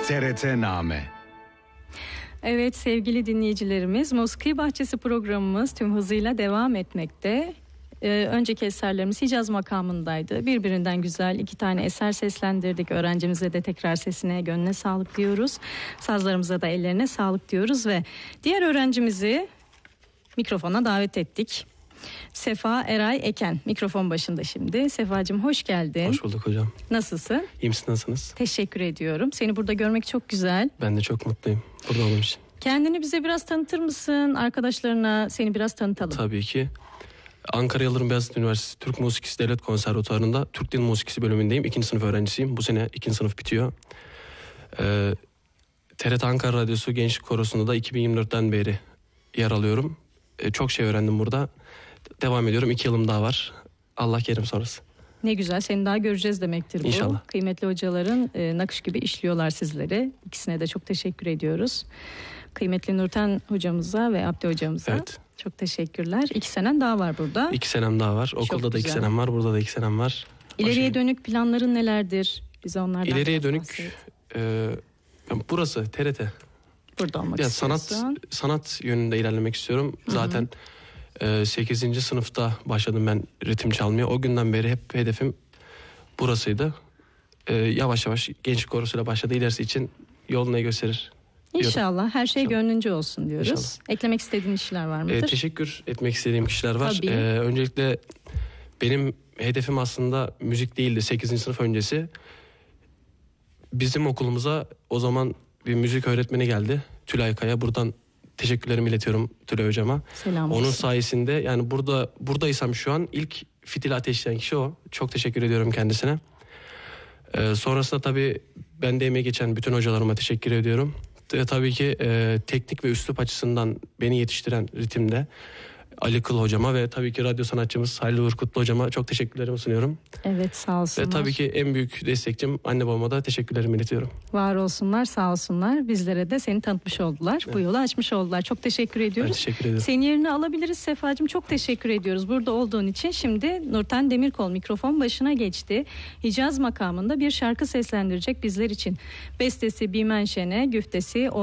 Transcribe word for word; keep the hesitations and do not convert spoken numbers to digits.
T R T-Name. Evet sevgili dinleyicilerimiz, Musiki Bahçesi programımız tüm hızıyla devam etmekte. Ee, önceki eserlerimiz Hicaz makamındaydı. Birbirinden güzel iki tane eser seslendirdik. Öğrencimize de tekrar sesine, gönlüne sağlık diyoruz. Sazlarımıza da ellerine sağlık diyoruz ve diğer öğrencimizi mikrofona davet ettik. Sefa Eray Eken mikrofon başında şimdi. Sefacığım hoş geldin. Hoş bulduk hocam. Nasılsın? İyi misin, nasılsınız? Teşekkür ediyorum. Seni burada görmek çok güzel. Ben de çok mutluyum burada olduğum için. Kendini bize biraz tanıtır mısın? Arkadaşlarına seni biraz tanıtalım. Tabii ki. Ankara Yıldırım Beyazıt Üniversitesi Türk Musikisi Devlet Konservatuvarı'nda Türk Dil Musikisi bölümündeyim. İkinci sınıf öğrencisiyim. Bu sene ikinci sınıf bitiyor. Ee, T R T Ankara Radyosu Gençlik Korosu'nda da iki bin yirmi dörtten beri yer alıyorum. Ee, çok şey öğrendim burada. Devam ediyorum. İki yılım daha var. Allah kerim sonrası. Ne güzel, seni daha göreceğiz demektir bu. İnşallah. Kıymetli hocaların e, nakış gibi işliyorlar sizleri. İkisine de çok teşekkür ediyoruz. Kıymetli Nurten hocamıza ve Abdi hocamıza Evet. çok teşekkürler. İki senen daha var burada. İki senem daha var. Okulda da iki güzel. senem var. Burada da iki senem var. İleriye Başka... dönük planların nelerdir? Bize onlardan İleriye dönük bahset. e, burası T R T. Burada olmak Ya istiyorsun. sanat sanat yönünde ilerlemek istiyorum. Hı-hı. Zaten e, sekizinci sınıfta başladım ben ritim çalmaya. O günden beri hep hedefim burasıydı. E, yavaş yavaş gençlik korosuyla başladı. İlerisi için yol ne gösterir diyorum. İnşallah her şey İnşallah. gönlünce olsun diyoruz. İnşallah. Eklemek istediğin işler var mıdır? E, teşekkür etmek istediğim kişiler var. Tabii. E, öncelikle benim hedefim aslında müzik değildi sekizinci sınıf öncesi. Bizim okulumuza o zaman bir müzik öğretmeni geldi. Tülay Kaya. Buradan teşekkürlerimi iletiyorum Tülay hocama. Selam Onun olsun. sayesinde yani burada buradaysam şu an ilk fitil ateşleyen kişi o. Çok teşekkür ediyorum kendisine. Ee, sonrasında tabii ben de emeği geçen bütün hocalarıma teşekkür ediyorum. Ve tabii ki e, teknik ve üslup açısından beni yetiştiren ritimde Ali Kıl hocama ve tabii ki radyo sanatçımız Halil Uğur Kutlu hocama çok teşekkürlerimi sunuyorum. Evet, sağ olsunlar. Ve tabii ki en büyük destekçim anne babama da teşekkürlerimi iletiyorum. Var olsunlar, sağ olsunlar. Bizlere de seni tanıtmış oldular. Evet. Bu yolu açmış oldular. Çok teşekkür ediyoruz. Ben teşekkür ederim. Senin yerini alabiliriz Sefacığım. Çok teşekkür ediyoruz burada olduğun için. Şimdi Nurten Demirkol mikrofon başına geçti. Hicaz makamında bir şarkı seslendirecek bizler için. Bestesi Bimen Şen'e, güftesi